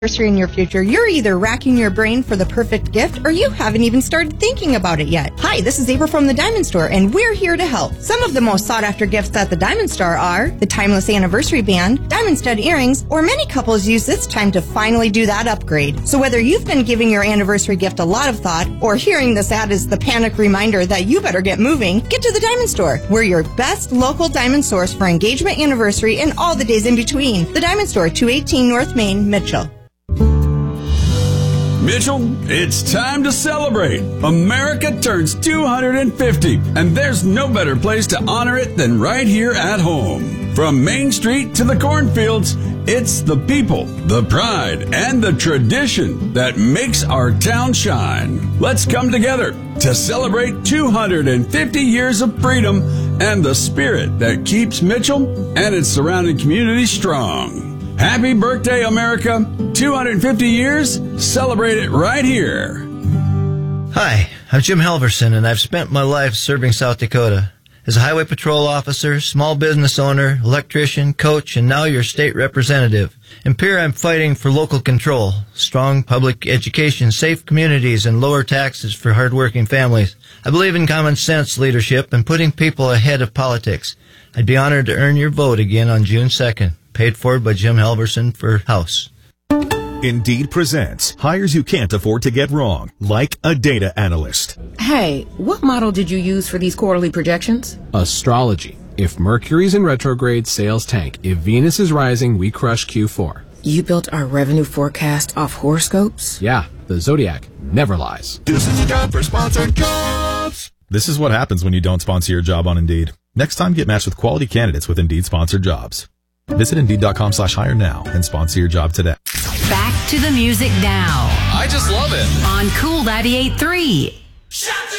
anniversary in your future, you're either racking your brain for the perfect gift or you haven't even started thinking about it yet. Hi, this is April from the Diamond Store, and we're here to help. Some of the most sought-after gifts at the Diamond Store are the timeless anniversary band, diamond stud earrings, or many couples use this time to finally do that upgrade. So whether you've been giving your anniversary gift a lot of thought or hearing this ad is the panic reminder that you better get moving, get to the Diamond Store. We're your best local diamond source for engagement, anniversary, and all the days in between. The Diamond Store, 218 North Main, Mitchell. Mitchell, it's time to celebrate. America turns 250, and there's no better place to honor it than right here at home. From Main Street to the cornfields, it's the people, the pride, and the tradition that makes our town shine. Let's come together to celebrate 250 years of freedom and the spirit that keeps Mitchell and its surrounding community strong. Happy birthday, America. 250 years, celebrate it right here. Hi, I'm Jim Halverson, and I've spent my life serving South Dakota. As a highway patrol officer, small business owner, electrician, coach, and now your state representative. In Pierre, I'm fighting for local control, strong public education, safe communities, and lower taxes for hardworking families. I believe in common sense leadership and putting people ahead of politics. I'd be honored to earn your vote again on June 2nd. Paid for by Jim Halverson for House. Indeed presents hires you can't afford to get wrong, like a data analyst. Hey, what model did you use for these quarterly projections? Astrology. If Mercury's in retrograde, sales tank. If Venus is rising, we crush Q4. You built our revenue forecast off horoscopes? Yeah, the Zodiac never lies. This is a job for sponsored jobs. This is what happens when you don't sponsor your job on Indeed. Next time, get matched with quality candidates with Indeed sponsored jobs. Visit Indeed.com/hire now and sponsor your job today. Back to the music now. I just love it. On Cool 98.3.